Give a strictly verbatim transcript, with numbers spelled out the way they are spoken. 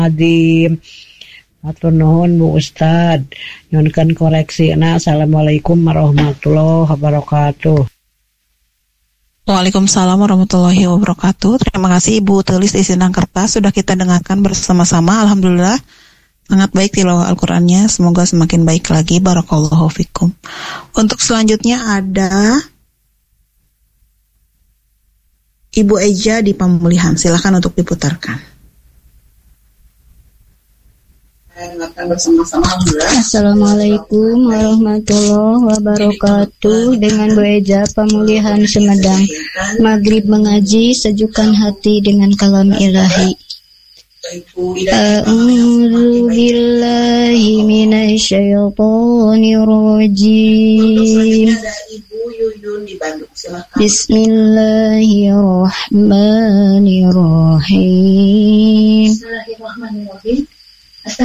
Adim. Matur nuhun Bu Ustad. Nyunkeun koreksina. Assalamualaikum warahmatullahi wabarakatuh. Waalaikumsalam warahmatullahi wabarakatuh. Terima kasih Ibu Tulis di Sindang Kertas sudah kita dengarkan bersama-sama. Alhamdulillah sangat baik tilawah Al-Qur'annya. Semoga semakin baik lagi. Barakallahu fikum. Untuk selanjutnya ada Ibu Eja di Pemulihan. Silakan untuk diputarkan. Assalamualaikum warahmatullahi wabarakatuh. Dengan Bu Eja Pemulihan Sumedang. Maghrib mengaji, sejukkan hati dengan kalam ilahi. A'udzu billahi minasyaitonir rajim. Bismillahirrahmanirrahim. Bismillahirrahmanirrahim.